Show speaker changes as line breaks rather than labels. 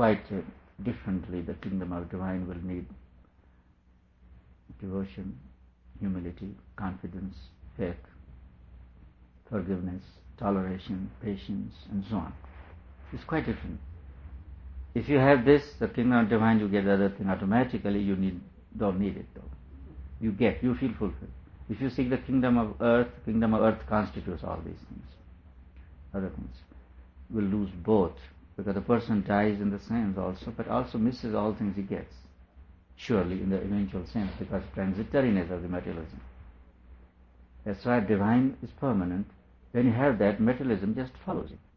quite differently. The kingdom of divine will need devotion, humility, confidence, faith, forgiveness, toleration, patience, and so on. It's quite different. If you have this, the kingdom of divine, you get the other thing automatically. You don't need it though. You feel fulfilled. If you seek the kingdom of earth constitutes all these things. Other things will lose both, because the person dies in the sense also, but also misses all things he gets, surely in the eventual sense, because transitoriness of the materialism. That's why divine is permanent. When you have that, materialism just follows it.